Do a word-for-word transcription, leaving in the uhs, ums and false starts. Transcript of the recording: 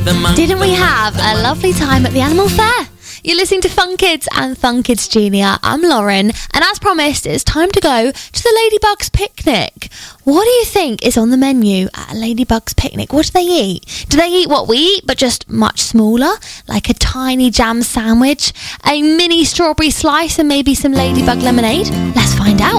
Didn't we have a lovely time at the Animal Fair? You're listening to Fun Kids and Fun Kids Junior. I'm Lauren, and as promised, it's time to go to the Ladybugs picnic. What do you think is on the menu at a Ladybugs picnic? What do they eat? Do they eat what we eat, but just much smaller? Like a tiny jam sandwich, a mini strawberry slice, and maybe some Ladybug lemonade? Let's find out.